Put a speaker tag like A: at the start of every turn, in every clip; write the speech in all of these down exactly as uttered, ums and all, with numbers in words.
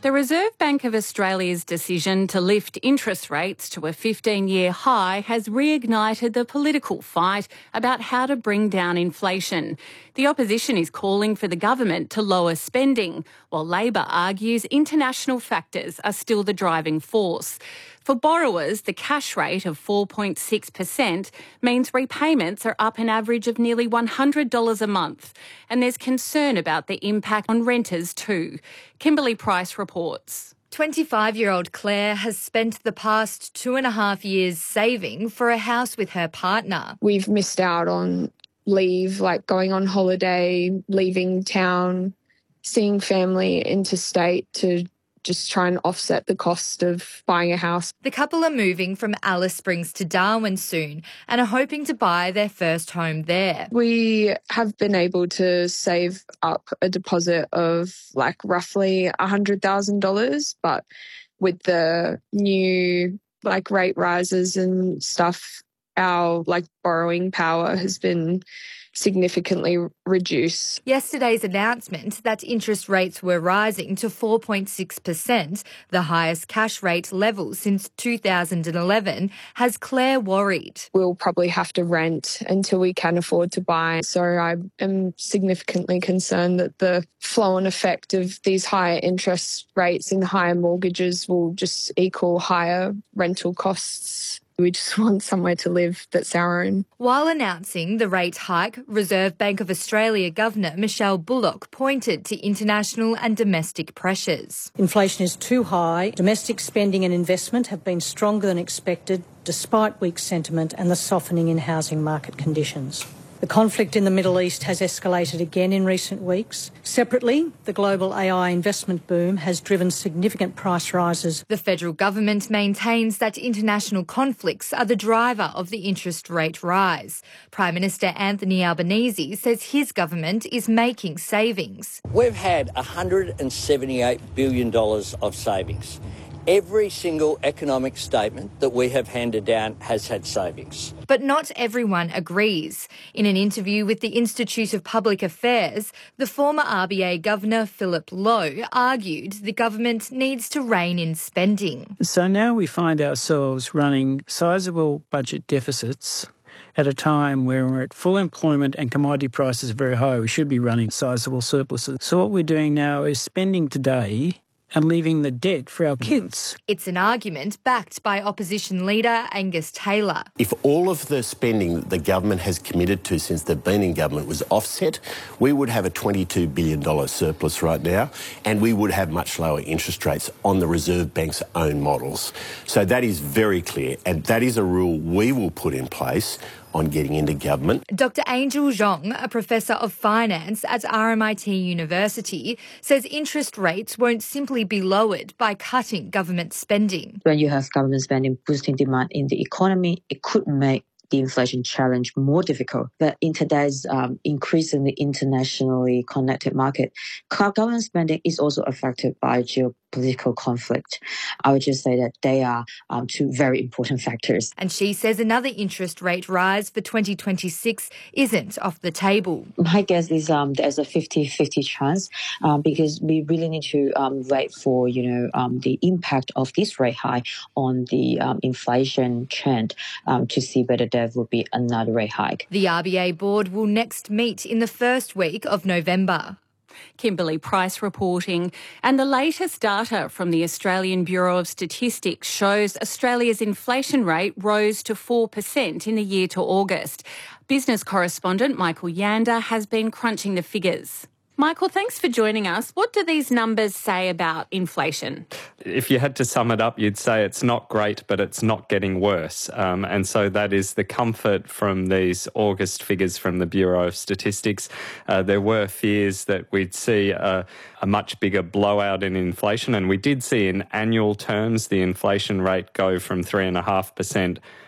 A: The Reserve Bank of Australia's decision to lift interest rates to a fifteen-year high has reignited the political fight about how to bring down inflation. The opposition is calling for the government to lower spending, while Labor argues international factors are still the driving force. For borrowers, the cash rate of four point six percent means repayments are up an average of nearly one hundred dollars a month, and there's concern about the impact on renters too. Kimberly Price reports.
B: twenty-five-year-old Claire has spent the past two and a half years saving for a house with her partner.
C: We've missed out on leave, like going on holiday, leaving town, seeing family interstate to just try and offset the cost of buying a house.
B: The couple are moving from Alice Springs to Darwin soon and are hoping to buy their first home there.
C: We have been able to save up a deposit of like roughly one hundred thousand dollars, but with the new like rate rises and stuff, our like borrowing power has been significantly reduced.
B: Yesterday's announcement that interest rates were rising to four point six percent, the highest cash rate level since two thousand eleven, has Claire worried.
C: We'll probably have to rent until we can afford to buy. So I am significantly concerned that the flow-on effect of these higher interest rates and higher mortgages will just equal higher rental costs. We just want somewhere to live that's our own.
B: While announcing the rate hike, Reserve Bank of Australia Governor Michelle Bullock pointed to international and domestic pressures.
D: Inflation is too high. Domestic spending and investment have been stronger than expected, despite weak sentiment and the softening in housing market conditions. The conflict in the Middle East has escalated again in recent weeks. Separately, the global A I investment boom has driven significant price rises.
B: The federal government maintains that international conflicts are the driver of the interest rate rise. Prime Minister Anthony Albanese says his government is making savings.
E: We've had one hundred seventy-eight billion dollars of savings. Every single economic statement that we have handed down has had savings.
B: But not everyone agrees. In an interview with the Institute of Public Affairs, the former R B A Governor Philip Lowe argued the government needs to rein in spending.
F: So now we find ourselves running sizable budget deficits at a time where we're at full employment and commodity prices are very high. We should be running sizable surpluses. So what we're doing now is spending today and leaving the debt for our kids.
B: It's an argument backed by opposition leader Angus Taylor.
G: If all of the spending that the government has committed to since they've been in government was offset, we would have a twenty-two billion dollars surplus right now, and we would have much lower interest rates on the Reserve Bank's own models. So that is very clear, and that is a rule we will put in place on getting into government.
B: Doctor Angel Zhong, a professor of finance at R M I T University, says interest rates won't simply be lowered by cutting government spending.
H: When you have government spending boosting demand in the economy, it could make the inflation challenge more difficult. But in today's um, increasingly internationally connected market, government spending is also affected by geopolitical conflict. I would just say that they are um, two very important factors.
B: And she says another interest rate rise for twenty twenty-six isn't off the table.
H: My guess is um, there's a fifty-fifty chance um, because we really need to um, wait for, you know, um, the impact of this rate hike on the um, inflation trend um, to see whether there will be another rate hike.
B: The R B A board will next meet in the first week of November.
A: Kimberly Price reporting. And the latest data from the Australian Bureau of Statistics shows Australia's inflation rate rose to four percent in the year to August. Business correspondent Michael Yander has been crunching the figures. Michael, thanks for joining us. What do these numbers say about inflation?
I: If you had to sum it up, you'd say it's not great, but it's not getting worse. Um, and so that is the comfort from these August figures from the Bureau of Statistics. Uh, there were fears that we'd see a, a much bigger blowout in inflation, and we did see in annual terms the inflation rate go from three point five percent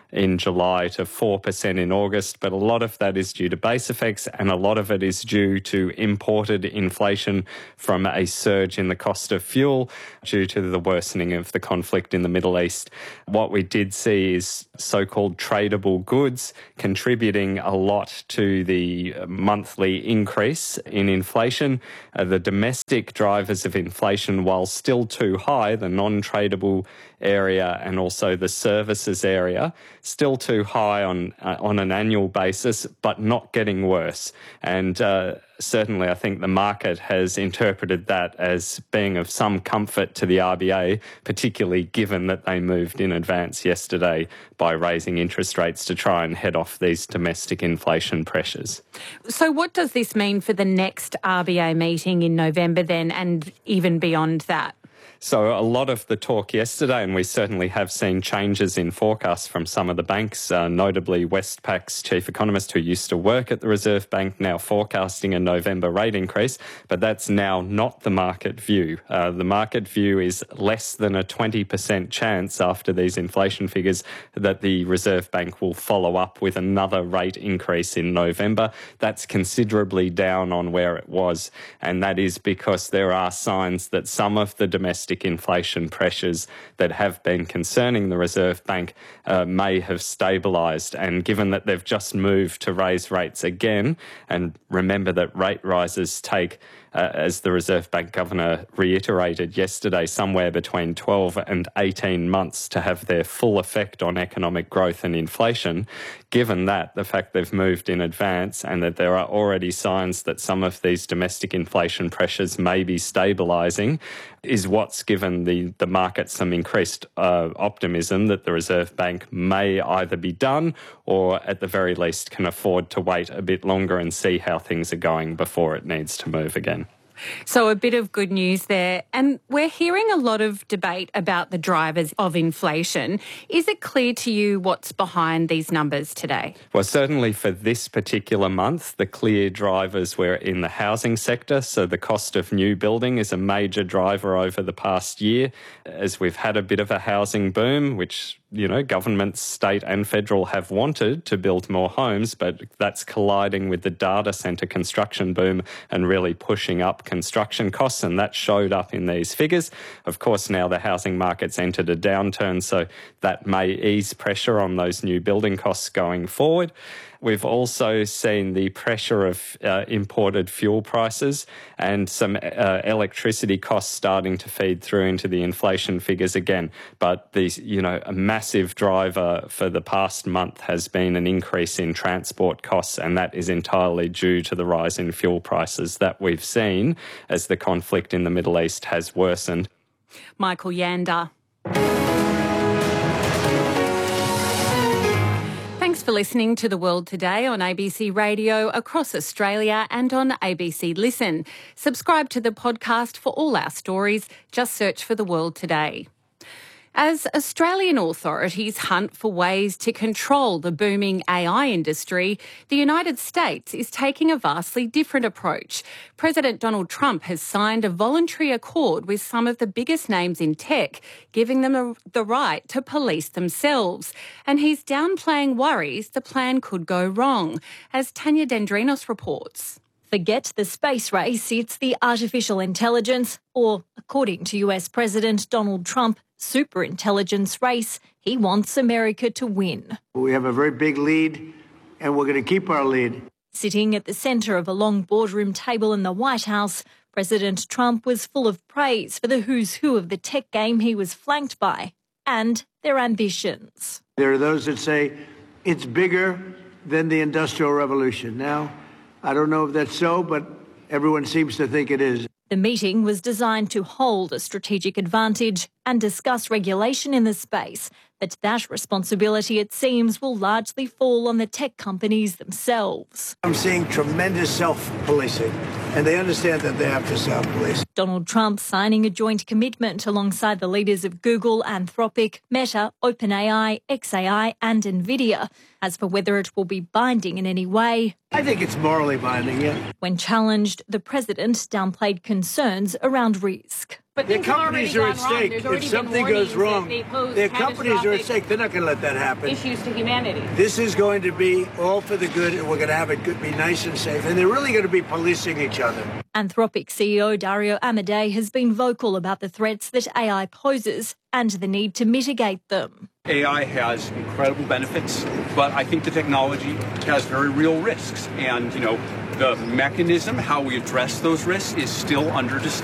I: in July to four percent in August, but a lot of that is due to base effects and a lot of it is due to imported inflation from a surge in the cost of fuel due to the worsening of the conflict in the Middle East. What we did see is so-called tradable goods contributing a lot to the monthly increase in inflation. Uh, the domestic drivers of inflation, while still too high, the non-tradable area and also the services area, still too high on uh, on an annual basis, but not getting worse. And uh, certainly I think the market has interpreted that as being of some comfort to the R B A, particularly given that they moved in advance yesterday by raising interest rates to try and head off these domestic inflation pressures.
A: So what does this mean for the next R B A meeting in November then, and even beyond that?
I: So a lot of the talk yesterday, and we certainly have seen changes in forecasts from some of the banks, uh, notably Westpac's chief economist who used to work at the Reserve Bank, now forecasting a November rate increase, but that's now not the market view. Uh, the market view is less than a twenty percent chance after these inflation figures that the Reserve Bank will follow up with another rate increase in November. That's considerably down on where it was, and that is because there are signs that some of the domestic inflation pressures that have been concerning the Reserve Bank uh, may have stabilised. And given that they've just moved to raise rates again, and remember that rate rises take, uh, as the Reserve Bank Governor reiterated yesterday, somewhere between twelve and eighteen months to have their full effect on economic growth and inflation. Given that, the fact they've moved in advance and that there are already signs that some of these domestic inflation pressures may be stabilising is what's given the, the market some increased uh, optimism that the Reserve Bank may either be done or at the very least can afford to wait a bit longer and see how things are going before it needs to move again.
A: So a bit of good news there. And we're hearing a lot of debate about the drivers of inflation. Is it clear to you what's behind these numbers today?
I: Well, certainly for this particular month, the clear drivers were in the housing sector. So the cost of new building is a major driver over the past year, as we've had a bit of a housing boom, which, you know, governments, state and federal have wanted to build more homes, but that's colliding with the data centre construction boom and really pushing up construction costs, and that showed up in these figures. Of course, now the housing market's entered a downturn, so that may ease pressure on those new building costs going forward. We've also seen the pressure of uh, imported fuel prices and some uh, electricity costs starting to feed through into the inflation figures again. But these, you know, a massive driver for the past month has been an increase in transport costs, and that is entirely due to the rise in fuel prices that we've seen as the conflict in the Middle East has worsened.
A: Michael Yander. Thanks for listening to The World Today on A B C Radio across Australia and on A B C Listen. Subscribe to the podcast for all our stories. Just search for The World Today. As Australian authorities hunt for ways to control the booming A I industry, the United States is taking a vastly different approach. President Donald Trump has signed a voluntary accord with some of the biggest names in tech, giving them a, the right to police themselves. And he's downplaying worries the plan could go wrong, as Tanya Dendrinos reports.
J: Forget the space race, it's the artificial intelligence, or, according to U S President Donald Trump, superintelligence race he wants America to win.
K: We have a very big lead, and we're going to keep our lead.
J: Sitting at the centre of a long boardroom table in the White House, President Trump was full of praise for the who's who of the tech game he was flanked by, and their ambitions.
K: There are those that say it's bigger than the Industrial Revolution. Now, I don't know if that's so, but everyone seems to think it is.
J: The meeting was designed to hold a strategic advantage and discuss regulation in the space, but that responsibility, it seems, will largely fall on the tech companies themselves.
K: I'm seeing tremendous self-policing, and they understand that they have to self-police.
J: Donald Trump signing a joint commitment alongside the leaders of Google, Anthropic, Meta, OpenAI, X A I and NVIDIA. As for whether it will be binding in any way,
K: I think it's morally binding, yeah.
J: When challenged, the president downplayed concerns around risk.
A: But
K: their
A: things have
K: companies
A: already
K: are at
A: gone wrong.
K: stake.
A: There's
K: If
A: already been
K: something goes
A: warnings
K: wrong,
A: that they pose
K: their companies are at
A: catastrophic
K: stake. They're not going to let that happen.
A: Issues to humanity.
K: This is going to be all for the good, and we're going to have it good, be nice and safe. And they're really going to be policing each other.
J: Anthropic C E O Dario Amodei has been vocal about the threats that A I poses and the need to mitigate them.
L: A I has incredible benefits, but I think the technology has very real risks. And, you know, the mechanism, how we address those risks, is still under discussion.